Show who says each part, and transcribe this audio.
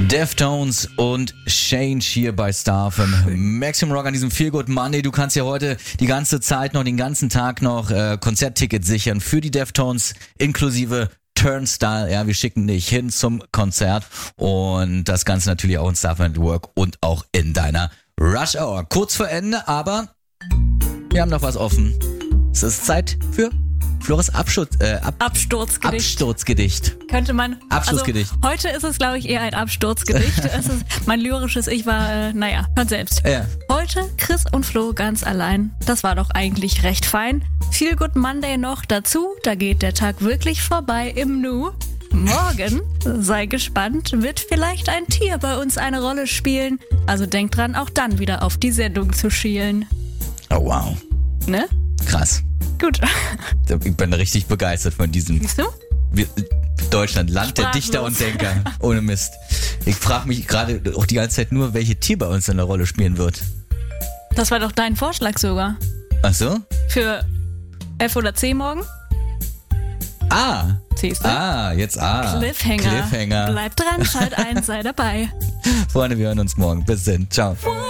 Speaker 1: Deftones und Change hier bei Star FM. Maximum Rock an diesem Feel Good Monday. Du kannst ja heute die ganze Zeit noch, den ganzen Tag noch Konzerttickets sichern für die Deftones inklusive Turnstile. Ja, wir schicken dich hin zum Konzert und das Ganze natürlich auch in Star FM Network und auch in deiner Rush Hour. Kurz vor Ende, aber wir haben noch was offen. Es ist Zeit für Floras Absturzgedicht.
Speaker 2: Könnte man.
Speaker 1: Abschlussgedicht.
Speaker 2: Also, heute ist es, glaube ich, eher ein Absturzgedicht. Es ist mein lyrisches Ich war, hört selbst.
Speaker 1: Ja.
Speaker 2: Heute Chris und Flo ganz allein. Das war doch eigentlich recht fein. Feel Good Monday noch dazu. Da geht der Tag wirklich vorbei im Nu. Morgen, sei gespannt, wird vielleicht ein Tier bei uns eine Rolle spielen. Also denk dran, auch dann wieder auf die Sendung zu schielen.
Speaker 1: Oh wow.
Speaker 2: Ne?
Speaker 1: Krass.
Speaker 2: Gut.
Speaker 1: Ich bin richtig begeistert von diesem.
Speaker 2: Siehst du?
Speaker 1: Deutschland, Land der
Speaker 2: Sprachlos.
Speaker 1: Dichter und Denker. Ohne Mist. Ich frage mich gerade auch die ganze Zeit nur, welche Tier bei uns eine Rolle spielen wird.
Speaker 2: Das war doch dein Vorschlag sogar.
Speaker 1: Ach so?
Speaker 2: Für F oder C morgen? Siehst du?
Speaker 1: Jetzt
Speaker 2: Cliffhanger. Bleib dran, schalt ein, sei dabei.
Speaker 1: Freunde, wir hören uns morgen. Bis dann. Ciao.